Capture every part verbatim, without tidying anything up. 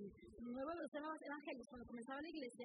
nuevo los evangelios, cuando comenzaba la iglesia,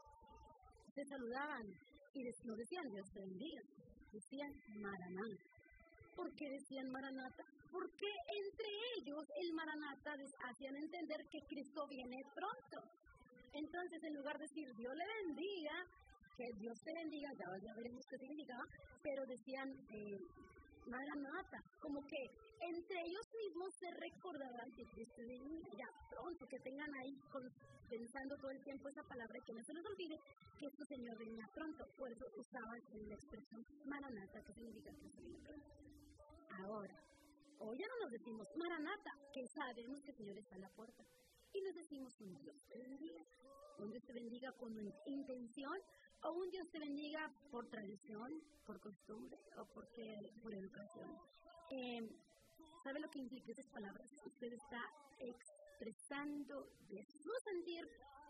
se saludaban y no decían Dios te bendiga, decían Maranata. ¿Por qué decían Maranata? Porque entre ellos el Maranata les hacían entender que Cristo viene pronto. Entonces, en lugar de decir Dios le bendiga, que Dios te bendiga, ya, ya veremos qué significaba, pero decían eh, Maranata, como que entre ellos mismos se recordaban que Cristo viene ya pronto, que tengan ahí con, pensando todo el tiempo esa palabra y que no se les olvide que este Señor venía pronto. Por eso usaban la expresión Maranata, que significa que Cristo viene pronto. Ahora, hoy ya no nos decimos Maranata, que sabemos que el Señor está a la puerta. Y nos decimos un Dios te bendiga. Un Dios te bendiga con intención, o un Dios te bendiga por tradición, por costumbre, o porque por educación. Eh, ¿Sabe lo que implica esas palabras? Usted está expresando de su sentir,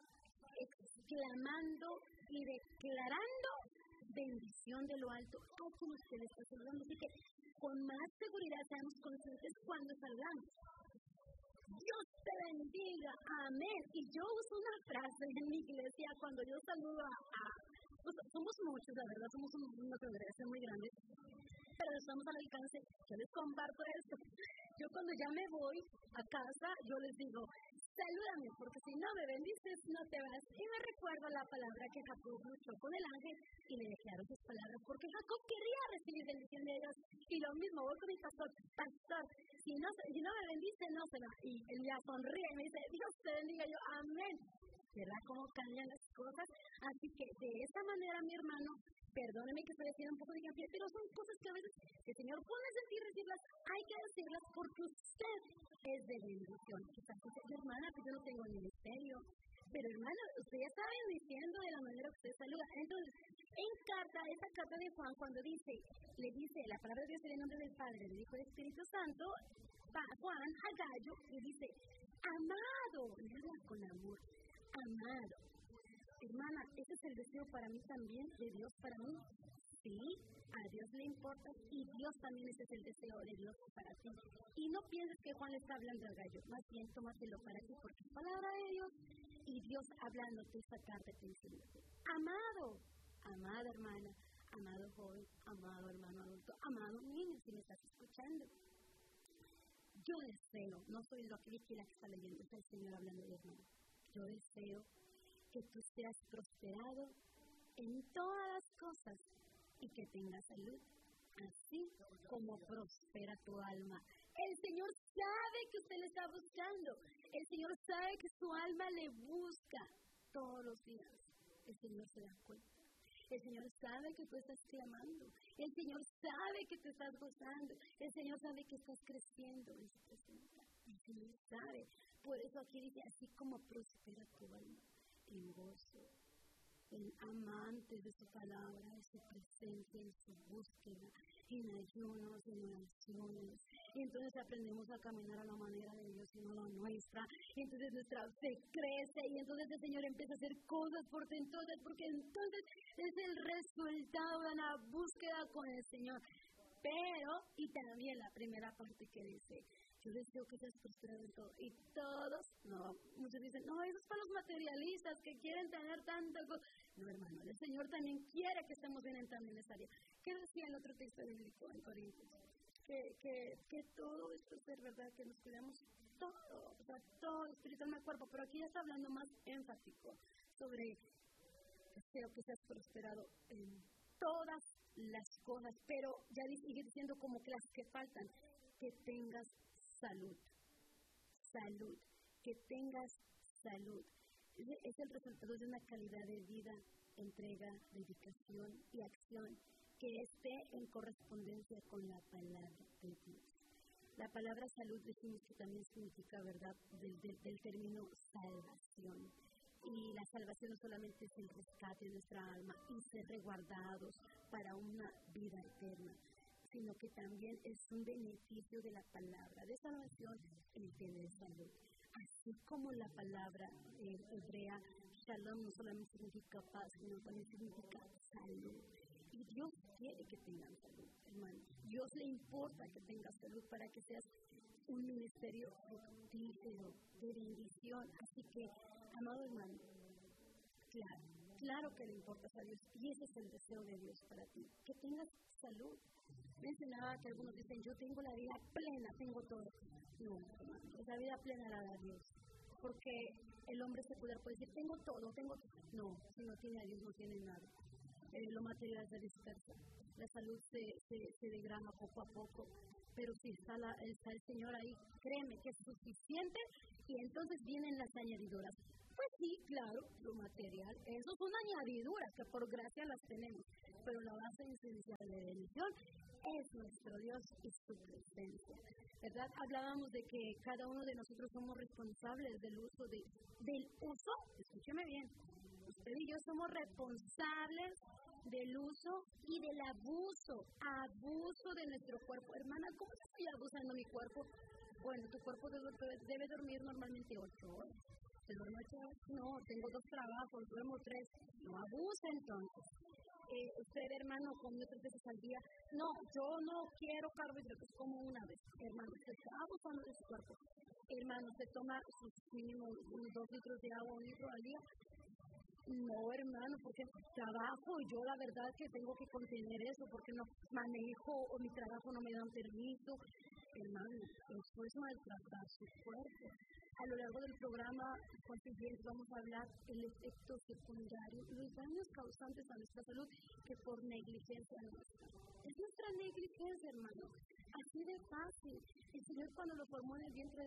exclamando y declarando bendición de lo alto a quien usted está saludando. Así que con más seguridad seamos conscientes cuando saludamos. Dios te bendiga, amén. Y yo uso una frase en mi iglesia cuando yo saludo a, a pues, somos muchos, la verdad, somos una congregación muy grande, pero estamos al alcance. Yo les comparto esto. Yo cuando ya me voy a casa, yo les digo, salúdame, porque si no me bendices, no te vas. Y me recuerdo la palabra que Jacob luchó con el ángel y le declaró sus palabras, porque Jacob quería recibir bendición de Dios. Y lo mismo, voy con mi pastor, pastor, si no, si no me bendice, no se va. Y él ya sonríe y me dice, Dios te bendiga. Yo, amén. ¿Verdad cómo cambian las cosas? Así que de esa manera, mi hermano, perdóneme que se le tiene un poco de café, pero son cosas que a veces el Señor pone a sentir decirlas, hay que decirlas porque usted es de bendición. Quizás dice, hermana, que yo no tengo ministerio, pero hermana, usted ya está bendiciendo de la manera que usted saluda. Entonces, en carta, esa carta de Juan, cuando dice, le dice, la palabra de Dios en el nombre del Padre, del Hijo y del Espíritu Santo, va Juan a Gallo le dice, amado, le habla con amor, amado. Hermana, ese es el deseo para mí también, de Dios para mí. Sí, a Dios le importa y Dios también ese es el deseo de Dios para ti. Y no pienses que Juan le está hablando al gallo, más bien tómatelo para ti porque es palabra de Dios y Dios hablándote esta tarde te dice, amado, amada hermana, amado joven, amado hermano adulto, amado niño, si me estás escuchando. Yo deseo, no soy lo que la que está leyendo, es el Señor hablando de hermano. Yo deseo que tú seas prosperado en todas las cosas y que tengas salud, así como prospera tu alma. El Señor sabe que usted le está buscando. El Señor sabe que su alma le busca todos los días. El Señor se da cuenta. El Señor sabe que tú estás clamando. El Señor sabe que te estás gozando. El Señor sabe que estás creciendo en su presencia. El Señor sabe. Por eso aquí dice, así como prospera tu alma, en gozo, en amantes de su palabra, de su presencia, en su búsqueda, en ayunos, en oraciones. Y entonces aprendemos a caminar a la manera de Dios y no la nuestra. Y entonces nuestra fe crece y entonces el Señor empieza a hacer cosas por ti entonces, porque entonces es el resultado de una búsqueda con el Señor. Pero, y también la primera parte que dice, yo deseo que seas prosperado en todo. Y todos, no, muchos dicen, no, eso es para los materialistas que quieren tener tanta cosa. No, hermano, el Señor también quiere que estemos bien también en esa área. ¿Qué decía el otro texto bíblico en Corintios? Que, que, que todo esto es verdad, que nos cuidamos todo, o sea, todo espiritual en el cuerpo. Pero aquí ya está hablando más enfático sobre deseo que seas prosperado en todas las cosas. Pero ya sigue diciendo como que las que faltan, que tengas salud, salud, que tengas salud. Es el resultado de una calidad de vida, entrega, dedicación y acción que esté en correspondencia con la palabra de Dios. La palabra salud decimos que también significa, ¿verdad?, del, del, del término salvación. Y la salvación no solamente es el rescate de nuestra alma y ser resguardados para una vida eterna, sino que también es un beneficio de la palabra de salvación el tener salud. Así como la palabra eh, hebrea, shalom, no solamente significa paz, sino también significa salud. Y Dios quiere que tengan salud, hermano. Dios le importa que tengas salud para que seas un ministerio fructífero, de bendición. Así que, amado hermano, claro, claro que le importas a Dios y ese es el deseo de Dios para ti, que tengas salud. Mencionaba que algunos dicen, yo tengo la vida plena, tengo todo. No, hermano, esa vida plena la da Dios, porque el hombre secular puede decir, tengo todo, tengo todo. No, si no tiene a Dios no tiene nada. Eh, lo material se dispersa, la salud se, se, se degrada poco a poco, pero si está, la, está el Señor ahí, créeme que es suficiente y entonces vienen las añadiduras. Pues sí, claro, lo material, eso son añadiduras que por gracia las tenemos, pero la base esencial de bendición es nuestro Dios y su presencia, ¿verdad? Hablábamos de que cada uno de nosotros somos responsables del uso, de, del uso, escúcheme bien, usted y yo somos responsables del uso y del abuso, abuso de nuestro cuerpo. Hermana, ¿cómo estoy abusando mi cuerpo? Bueno, tu cuerpo debe, debe dormir normalmente ocho horas. ¿Te duermo ocho horas? No, tengo dos trabajos, duermo tres. No abuse entonces. Eh, usted, hermano, come tres veces al día. No, yo no quiero carbohidratos, como una vez. Hermano, usted está abusando de su cuerpo. Hermano, usted toma sus mínimo dos litros de agua, un litro al día. No, hermano, porque trabajo y yo la verdad que tengo que contener eso, porque no manejo o mi trabajo no me dan permiso. Hermano, eso es maltratar su cuerpo. A lo largo del programa consiguiente vamos a hablar del efecto secundario, los daños causantes a nuestra salud que por negligencia nuestra. Es nuestra negligencia, hermano. Así de fácil. El Señor cuando lo formó en el vientre